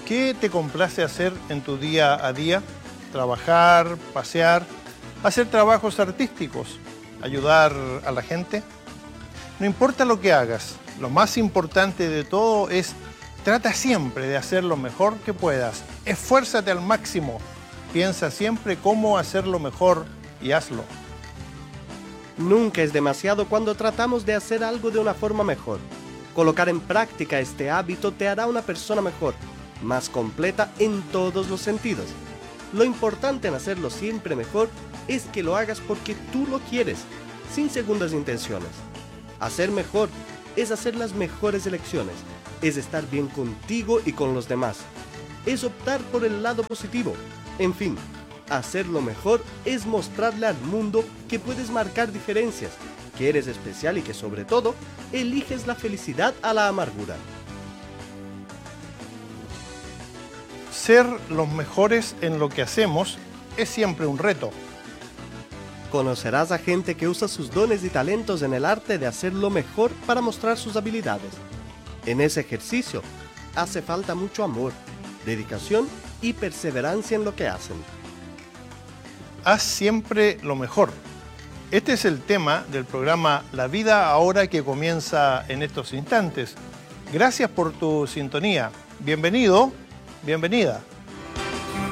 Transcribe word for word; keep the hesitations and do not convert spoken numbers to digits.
¿Qué te complace hacer en tu día a día? ¿Trabajar, pasear, hacer trabajos artísticos, ayudar a la gente? No importa lo que hagas, lo más importante de todo es trata siempre de hacer lo mejor que puedas. Esfuérzate al máximo. Piensa siempre cómo hacerlo mejor y hazlo. Nunca es demasiado cuando tratamos de hacer algo de una forma mejor. Colocar en práctica este hábito te hará una persona mejor, más completa en todos los sentidos. Lo importante en hacerlo siempre mejor es que lo hagas porque tú lo quieres, sin segundas intenciones. Hacer mejor es hacer las mejores elecciones, es estar bien contigo y con los demás, es optar por el lado positivo. En fin, hacerlo mejor es mostrarle al mundo que puedes marcar diferencias, que eres especial y que sobre todo, eliges la felicidad a la amargura. Ser los mejores en lo que hacemos es siempre un reto. Conocerás a gente que usa sus dones y talentos en el arte de hacerlo mejor para mostrar sus habilidades. En ese ejercicio hace falta mucho amor, dedicación y perseverancia en lo que hacen. Haz siempre lo mejor. Este es el tema del programa La Vida Ahora, que comienza en estos instantes. Gracias por tu sintonía. Bienvenido, bienvenida.